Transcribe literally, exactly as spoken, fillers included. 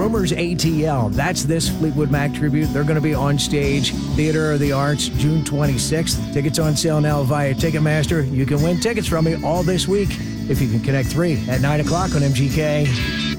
Rumors A T L. That's this Fleetwood Mac tribute. They're going to be on stage, Theater of the Arts, June twenty-sixth. Tickets on sale now via Ticketmaster. You can win tickets from me all this week if you can connect three at nine o'clock on M G K.